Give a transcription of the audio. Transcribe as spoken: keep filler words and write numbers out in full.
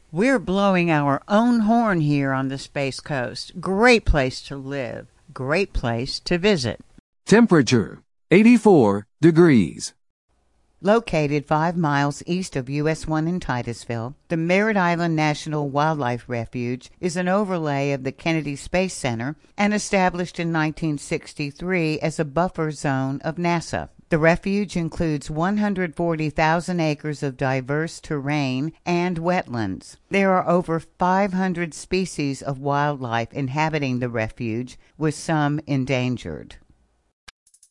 We're blowing our own horn here on the Space Coast. Great place to live. Great place to visit. Temperature, eighty-four degrees. Located five miles east of U S one in Titusville, the Merritt Island National Wildlife Refuge is an overlay of the Kennedy Space Center and established in nineteen sixty-three as a buffer zone of NASA. The refuge includes one hundred forty thousand acres of diverse terrain and wetlands. There are over five hundred species of wildlife inhabiting the refuge, with some endangered.